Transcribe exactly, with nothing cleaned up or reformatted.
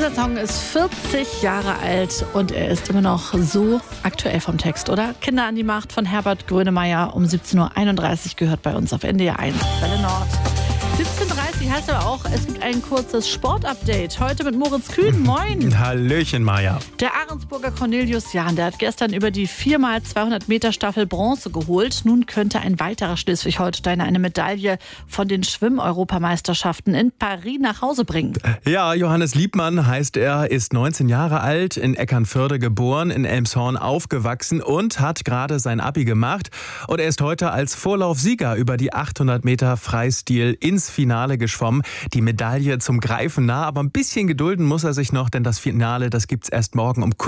Dieser Song ist vierzig Jahre alt und er ist immer noch so aktuell vom Text, oder? Kinder an die Macht von Herbert Grönemeyer um siebzehn Uhr einunddreißig gehört bei uns auf N D R eins, Welle Nord. siebzehn Uhr dreißig heißt aber auch, es gibt ein kurzes Sportupdate. Heute mit Moritz Kühn. Moin. Hallöchen, Maja. Der Ahrensburger Cornelius Jahn, der hat gestern über die vier mal zweihundert Meter Staffel Bronze geholt. Nun könnte ein weiterer Schleswig-Holsteiner eine Medaille von den Schwimm-Europameisterschaften in Paris nach Hause bringen. Ja, Johannes Liebmann heißt er, ist neunzehn Jahre alt, in Eckernförde geboren, in Elmshorn aufgewachsen und hat gerade sein Abi gemacht. Und er ist heute als Vorlaufsieger über die achthundert Meter Freistil ins Finale geschwommen. Die Medaille zum Greifen nah, aber ein bisschen gedulden muss er sich noch, denn das Finale, das gibt's erst morgen um